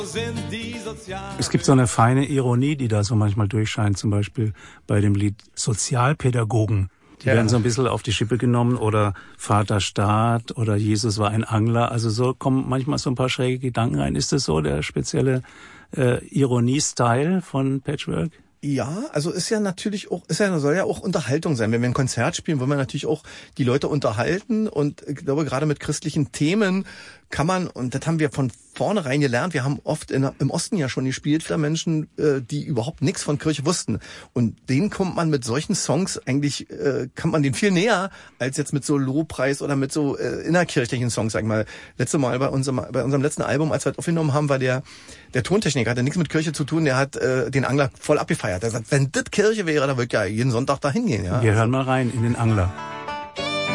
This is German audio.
Es gibt so eine feine Ironie, die da so manchmal durchscheint, zum Beispiel bei dem Lied Sozialpädagogen. Die werden so ein bisschen auf die Schippe genommen oder Vater Staat oder Jesus war ein Angler. Also so kommen manchmal so ein paar schräge Gedanken rein. Ist das so der spezielle Ironie-Style von Patchwork? Ja, also ist ja natürlich auch, soll ja auch Unterhaltung sein. Wenn wir ein Konzert spielen, wollen wir natürlich auch die Leute unterhalten und ich glaube, gerade mit christlichen Themen kann man, und das haben wir von vornherein gelernt, wir haben oft im Osten ja schon gespielt, da Menschen, die überhaupt nichts von Kirche wussten. Und denen kommt man mit solchen Songs eigentlich, kann man denen viel näher, als jetzt mit so Lobpreis oder mit so innerkirchlichen Songs, sag ich mal. Letztes Mal bei unserem letzten Album, als wir das aufgenommen haben, war der Tontechniker, hatte nichts mit Kirche zu tun, der hat den Angler voll abgefeiert. Er sagt, wenn das Kirche wäre, dann würde ich ja jeden Sonntag da hingehen. Ja? Wir hören mal rein in den Angler.